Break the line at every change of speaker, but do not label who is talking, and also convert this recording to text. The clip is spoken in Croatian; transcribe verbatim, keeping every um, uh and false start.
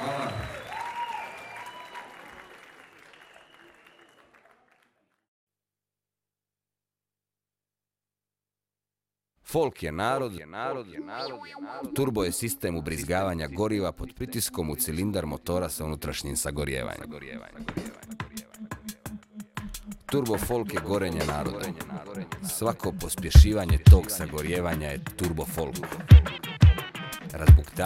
Folk je narod, turbo je sistem ubrizgavanja goriva pod pritiskom u cilindar motora sa unutrašnjim sagorijevanjem. Turbo folk je gorenje naroda. Svako pospješivanje tog sagorijevanja je turbo folk. Razbuktavanje